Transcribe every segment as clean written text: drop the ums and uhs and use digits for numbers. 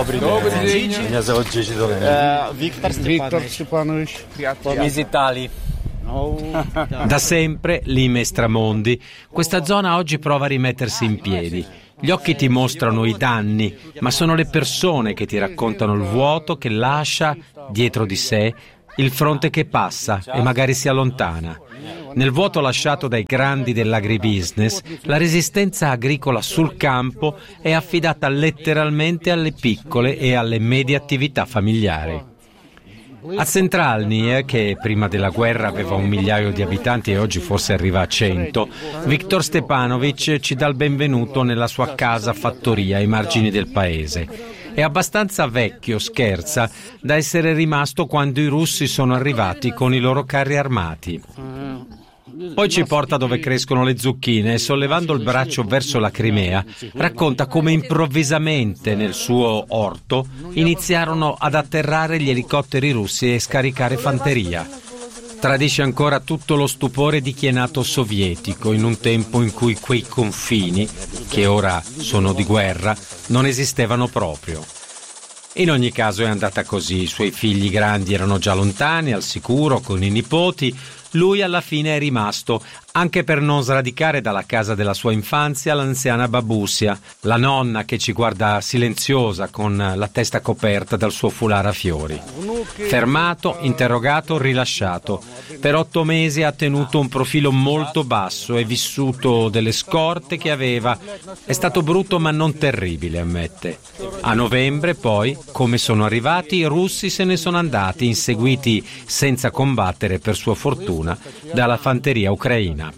Добрый день. Меня зовут Джиджи Долен. Виктор Степанович. Visitali. Da sempre, Limes Tramondi, questa zona oggi prova a rimettersi in piedi. Gli occhi ti mostrano i danni, ma sono le persone che ti raccontano il vuoto che lascia dietro di sé, il fronte che passa e magari si allontana. Nel vuoto lasciato dai grandi dell'agribusiness, la resistenza agricola sul campo è affidata letteralmente alle piccole e alle medie attività familiari. A Centralny, che prima della guerra aveva 1 migliaio di abitanti e oggi forse arriva a 100, Viktor Stepanovic ci dà il benvenuto nella sua casa fattoria ai margini del paese. È abbastanza vecchio, scherza, da essere rimasto quando i russi sono arrivati con i loro carri armati. Poi ci porta dove crescono le zucchine e, sollevando il braccio verso la Crimea, racconta come improvvisamente nel suo orto iniziarono ad atterrare gli elicotteri russi e scaricare fanteria. Tradisce ancora tutto lo stupore di chi è nato sovietico in un tempo in cui quei confini, che ora sono di guerra, non esistevano proprio. In ogni caso è andata così, i suoi figli grandi erano già lontani, al sicuro, con i nipoti. Lui alla fine è rimasto, anche per non sradicare dalla casa della sua infanzia l'anziana Babusia, la nonna che ci guarda silenziosa con la testa coperta dal suo foulard a fiori. Fermato, interrogato, rilasciato. Per 8 mesi ha tenuto un profilo molto basso e vissuto delle scorte che aveva. È stato brutto ma non terribile, ammette. A novembre poi, come sono arrivati, i russi se ne sono andati, inseguiti senza combattere per sua fortuna dalla fanteria ucraina.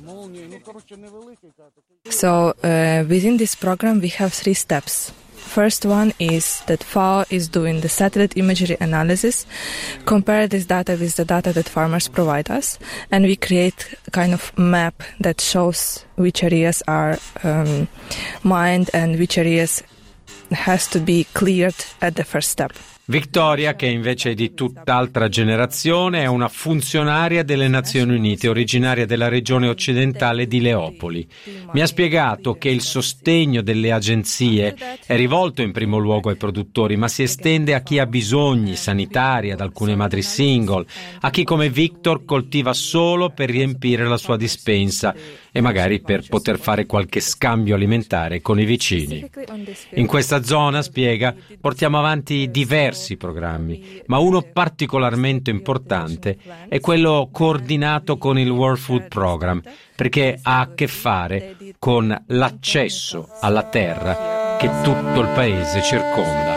So, within this program we have 3 steps. First one is that FAO is doing the satellite imagery analysis, compare this data with the data that farmers provide us, and we create a kind of map that shows which areas are mined and which areas has to be cleared at the first step. Victoria, che invece è di tutt'altra generazione, è una funzionaria delle Nazioni Unite, originaria della regione occidentale di Leopoli. Mi ha spiegato che il sostegno delle agenzie è rivolto in primo luogo ai produttori, ma si estende a chi ha bisogni sanitari, ad alcune madri single, a chi come Victor coltiva solo per riempire la sua dispensa e magari per poter fare qualche scambio alimentare con i vicini. In questa zona, spiega, portiamo avanti diversi programmi, ma uno particolarmente importante è quello coordinato con il World Food Program, perché ha a che fare con l'accesso alla terra che tutto il paese circonda.